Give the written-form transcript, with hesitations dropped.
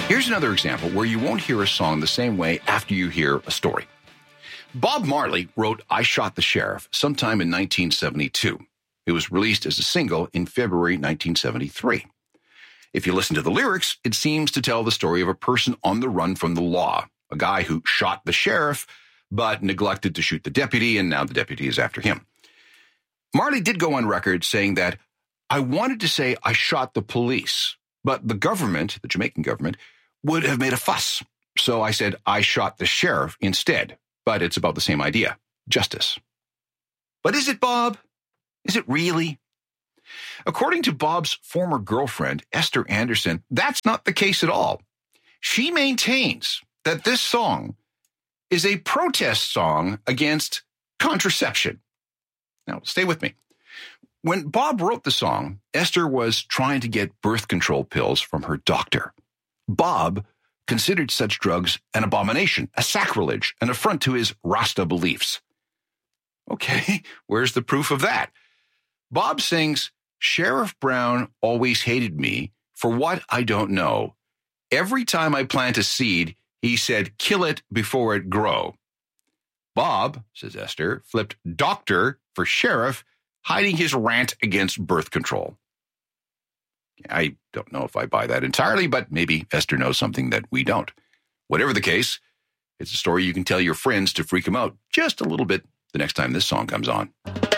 Here's another example where you won't hear a song the same way after you hear a story. Bob Marley wrote I Shot the Sheriff sometime in 1972. It was released as a single in February 1973. If you listen to the lyrics, it seems to tell the story of a person on the run from the law, a guy who shot the sheriff but neglected to shoot the deputy, and now the deputy is after him. Marley did go on record saying that, I wanted to say I shot the police, but the government, the Jamaican government, would have made a fuss. So I said I shot the sheriff instead. But it's about the same idea, justice. But is it, Bob? Is it really? According to Bob's former girlfriend, Esther Anderson, that's not the case at all. She maintains that this song is a protest song against contraception. Now, stay with me. When Bob wrote the song, Esther was trying to get birth control pills from her doctor. Bob considered such drugs an abomination, a sacrilege, an affront to his Rasta beliefs. Okay, where's the proof of that? Bob sings, Sheriff Brown always hated me for what I don't know. Every time I plant a seed, he said, kill it before it grow. Bob, says Esther, flipped doctor for sheriff, hiding his rant against birth control. I don't know if I buy that entirely, but maybe Esther knows something that we don't. Whatever the case, it's a story you can tell your friends to freak them out just a little bit the next time this song comes on.